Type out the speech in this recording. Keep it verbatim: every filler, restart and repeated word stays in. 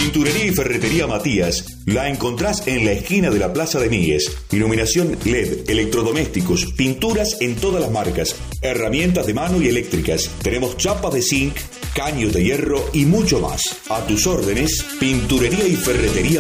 Pinturería y Ferretería Matías la encontrás en la esquina de la Plaza de Míguez. Iluminación L E D, electrodomésticos, pinturas en todas las marcas, herramientas de mano y eléctricas. Tenemos chapas de zinc, caños de hierro y mucho más. A tus órdenes, Pinturería y Ferretería